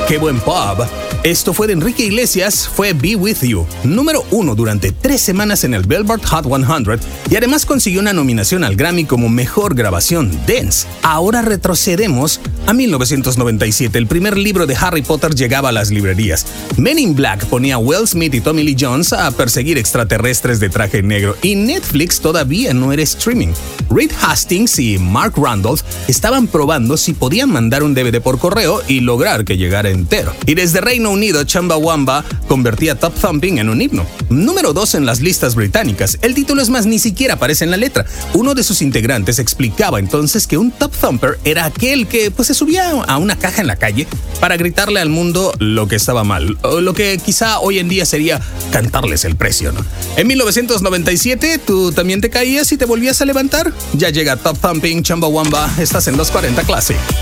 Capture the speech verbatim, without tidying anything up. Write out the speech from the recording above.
Qué buen pop. Esto fue de Enrique Iglesias, fue Be With You, número uno durante tres semanas en el Billboard Hot cien y además consiguió una nominación al Grammy como Mejor Grabación Dance. Ahora retrocedemos a mil novecientos noventa y siete. El primer libro de Harry Potter llegaba a las librerías. Men in Black ponía a Will Smith y Tommy Lee Jones a perseguir extraterrestres de traje negro y Netflix todavía no era streaming. Reed Hastings y Mark Randolph estaban probando si podían mandar un D V D por correo y lograr que llegara entero. Y desde Reino Unido, Chumbawamba convertía Top Thumping en un himno. Número dos en las listas británicas. El título es más, ni siquiera aparece en la letra. Uno de sus integrantes explicaba entonces que un Top Thumper era aquel que pues se subía a una caja en la calle para gritarle al mundo lo que estaba mal, o lo que quizá hoy en día sería cantarles el precio, ¿no? En mil novecientos noventa y siete, ¿tú también te caías y te volvías a levantar? Ya llega Top Thumping, Chumbawamba, estás en doscientos cuarenta Classic.